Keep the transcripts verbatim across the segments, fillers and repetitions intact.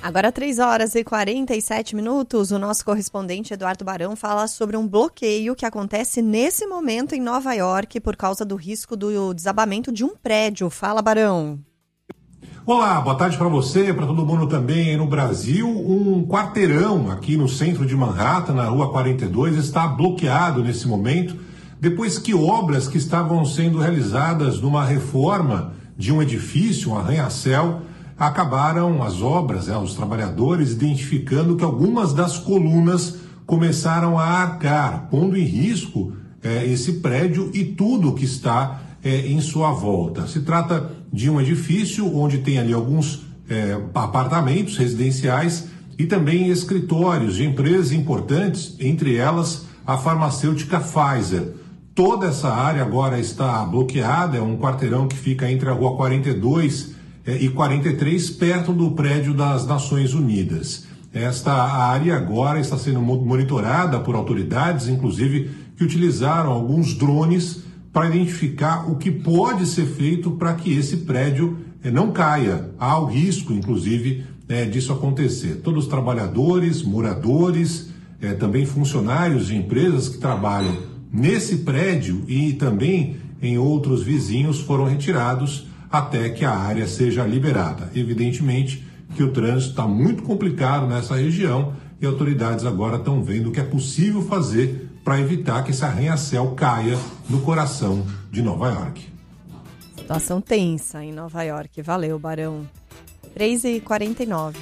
Agora, três horas e quarenta e sete minutos, o nosso correspondente Eduardo Barão fala sobre um bloqueio que acontece nesse momento em Nova York por causa do risco do desabamento de um prédio. Fala, Barão. Olá, boa tarde para você, para todo mundo também aí no Brasil. Um quarteirão aqui no centro de Manhattan, na rua quarenta e dois, está bloqueado nesse momento, depois que obras que estavam sendo realizadas numa reforma de um edifício, um arranha-céu, acabaram as obras, né, os trabalhadores identificando que algumas das colunas começaram a arcar, pondo em risco é, esse prédio e tudo que está é, em sua volta. Se trata de um edifício onde tem ali alguns é, apartamentos residenciais e também escritórios de empresas importantes, entre elas a farmacêutica Pfizer. Toda essa área agora está bloqueada, é um quarteirão que fica entre a rua quarenta e dois e quarenta e três, perto do prédio das Nações Unidas. Esta área agora está sendo monitorada por autoridades, inclusive, que utilizaram alguns drones para identificar o que pode ser feito para que esse prédio não caia. Há o risco, inclusive, disso acontecer. Todos os trabalhadores, moradores, também funcionários de empresas que trabalham nesse prédio e também em outros vizinhos foram retirados até que a área seja liberada. Evidentemente que o trânsito está muito complicado nessa região e autoridades agora estão vendo o que é possível fazer para evitar que esse arranha-céu caia no coração de Nova York. Situação tensa em Nova York. Valeu, Barão. três e quarenta e nove.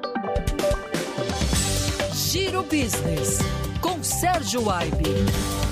Giro Business, com Sérgio Aibe.